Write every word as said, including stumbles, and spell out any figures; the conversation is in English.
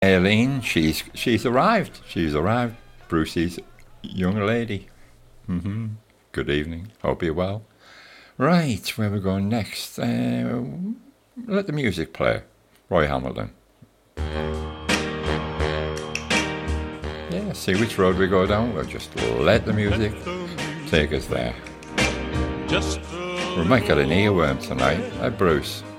Aileen, she's she's arrived. She's arrived. Brucey's young lady. Mm-hmm. Good evening. Hope you're well. Right, where we're going next? Uh, let the music play. Roy Hamilton. Yeah, see which road we go down. We'll just let the music take us there. We might get an earworm tonight, eh, Bruce?